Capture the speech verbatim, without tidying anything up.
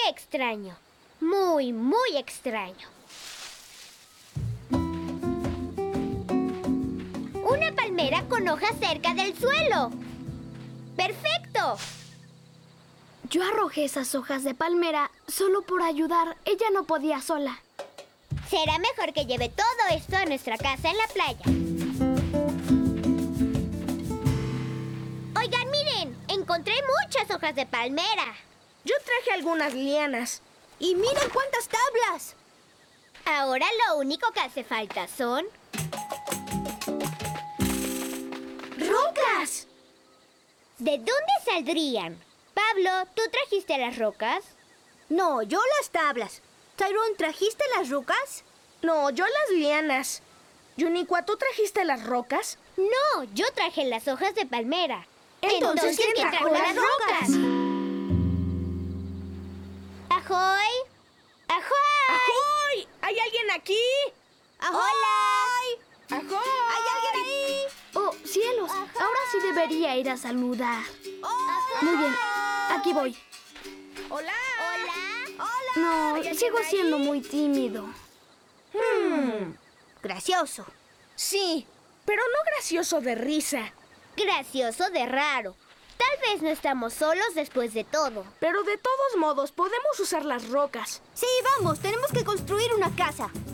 extraño. Muy, muy extraño. Una palmera con hojas cerca del suelo. ¡Perfecto! Yo arrojé esas hojas de palmera solo por ayudar. Ella no podía sola. Será mejor que lleve todo esto a nuestra casa en la playa. Oigan, miren, encontré muchas hojas de palmera. Yo traje algunas lianas. ¡Y miren cuántas tablas! Ahora lo único que hace falta son... ¡rocas! ¿De dónde saldrían? Pablo, ¿tú trajiste las rocas? No, yo las tablas. Tyrone, ¿trajiste las rocas? No, yo las lianas. Yuniqua, ¿tú trajiste las rocas? No, yo traje las hojas de palmera. Entonces, ¿quién trajo las rocas? ¡Ahoy! ¡Ahoy! ¡Ahoy! ¿Hay alguien aquí? ¡Hola! ¡Ahoy! ¿Hay alguien ahí? ¡Oh, cielos! Ahora sí debería ir a saludar. Muy bien, aquí voy. ¡Hola! ¡Hola! No, sigo siendo muy tímido. Hmm, gracioso. Sí, pero no gracioso de risa. Gracioso de raro. Tal vez no estamos solos después de todo. Pero de todos modos, podemos usar las rocas. Sí, vamos, tenemos que construir una casa.